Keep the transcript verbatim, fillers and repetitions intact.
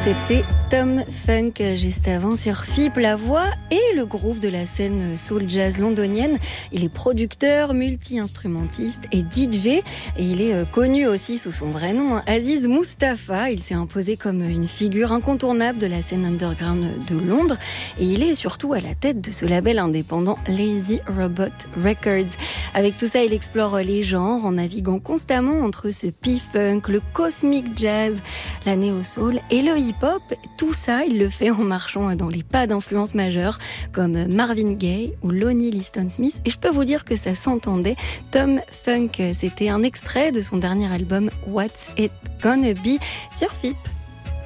C'était Tom Funk juste avant sur F I P, la voix et le groove de la scène soul jazz londonienne. Il est producteur, multi-instrumentiste et D J et il est connu aussi sous son vrai nom, Aziz Mustapha. Il s'est imposé comme une figure incontournable de la scène underground de Londres et il est surtout à la tête de ce label indépendant Lazy Robot Records. Avec tout ça, il explore les genres en naviguant constamment entre ce P-Funk, le cosmic jazz, la néo-soul et le hip-hop. Tout ça, il le fait en marchant dans les pas d'influences majeures comme Marvin Gaye ou Lonnie Liston Smith. Et je peux vous dire que ça s'entendait. Tom Funk, c'était un extrait de son dernier album What's It Gonna Be sur F I P.